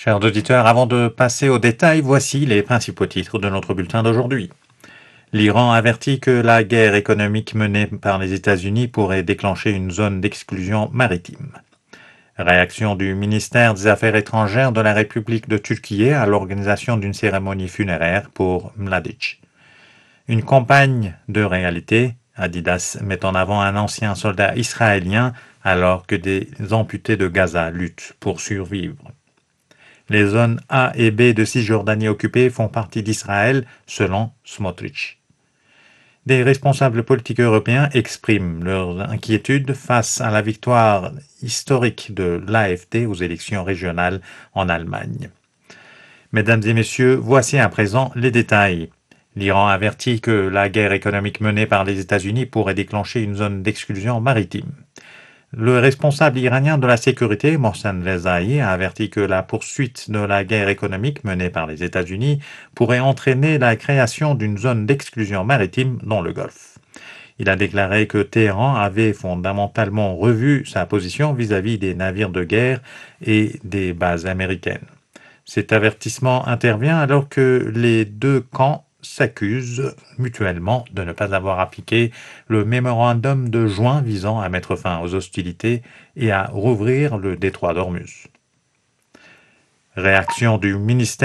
Chers auditeurs, avant de passer aux détails, voici les principaux titres de notre bulletin d'aujourd'hui. L'Iran avertit que la guerre économique menée par les États-Unis pourrait déclencher une zone d'exclusion maritime. Réaction du ministère des Affaires étrangères de la République de Turquie à l'organisation d'une cérémonie funéraire pour Mladic. Une campagne de réalité, Adidas met en avant un ancien soldat israélien alors que des amputés de Gaza luttent pour survivre. Les zones A et B de Cisjordanie occupées font partie d'Israël, selon Smotrich. Des responsables politiques européens expriment leurs inquiétudes face à la victoire historique de l'AfD aux élections régionales en Allemagne. Mesdames et messieurs, voici à présent les détails. L'Iran avertit que la guerre économique menée par les États-Unis pourrait déclencher une zone d'exclusion maritime. Le responsable iranien de la sécurité, Mohsen Rezaei, a averti que la poursuite de la guerre économique menée par les États-Unis pourrait entraîner la création d'une zone d'exclusion maritime dans le Golfe. Il a déclaré que Téhéran avait fondamentalement revu sa position vis-à-vis des navires de guerre et des bases américaines. Cet avertissement intervient alors que les deux camps s'accusent mutuellement de ne pas avoir appliqué le mémorandum de juin visant à mettre fin aux hostilités et à rouvrir le détroit d'Ormuz. Réaction du ministère